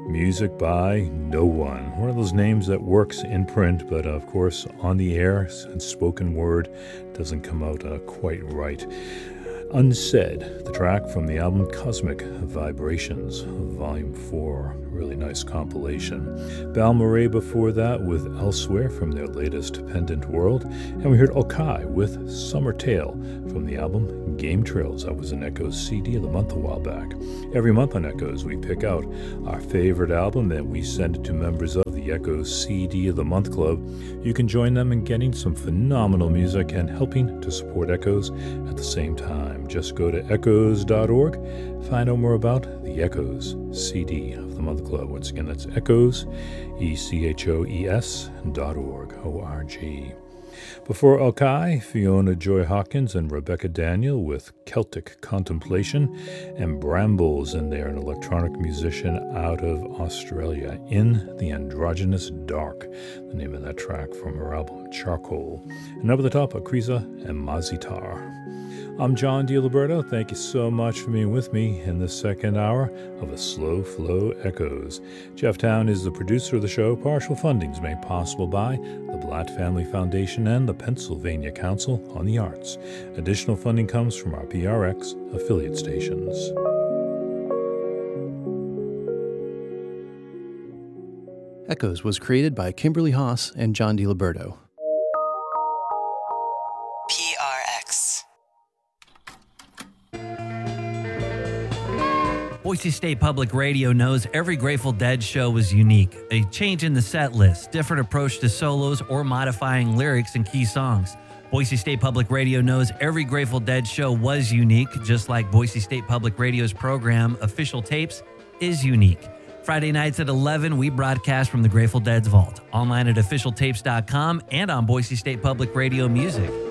Music by No One. One of those names that works in print, but of course on the air and spoken word doesn't come out quite right. Unsaid, the track from the album Cosmic Vibrations, Volume 4. Really nice compilation. Balmorhea before that with Elsewhere from their latest Pendant World. And we heard Okai with Summer Tale from the album Game Trails. That was an Echoes CD of the month a while back. Every month on Echoes, we pick out our favorite album and we send it to members of the Echoes CD of the Month Club. You can join them in getting some phenomenal music and helping to support Echoes at the same time. Just go to echoes.org, find out more about the Echoes CD of the Month Club. Once again, that's Echoes, ECHOES.org, O-R-G. Before Okai, Fiona Joy Hawkins and Rebecca Daniel with Celtic Contemplation, and Brambles in there, an electronic musician out of Australia, In the Androgynous Dark, the name of that track from her album Charcoal. And over the top, Akriza and Mazitar. I'm John DiLiberto. Thank you so much for being with me in the second hour of A Slow Flow Echoes. Jeff Town is the producer of the show. Partial funding is made possible by the Blatt Family Foundation and the Pennsylvania Council on the Arts. Additional funding comes from our PRX affiliate stations. Echoes was created by Kimberly Haas and John DiLiberto. Boise State Public Radio knows every Grateful Dead show was unique. A change in the set list, different approach to solos, or modifying lyrics and key songs. Boise State Public Radio knows every Grateful Dead show was unique, just like Boise State Public Radio's program, Official Tapes, is unique. Friday nights at 11, we broadcast from the Grateful Dead's vault, online at officialtapes.com and on Boise State Public Radio Music.